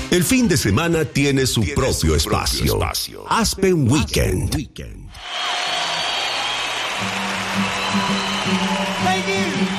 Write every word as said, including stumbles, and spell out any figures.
El fin de semana tiene su tiene propio, su espacio. propio espacio. Aspen Weekend. Weekend. Thank you.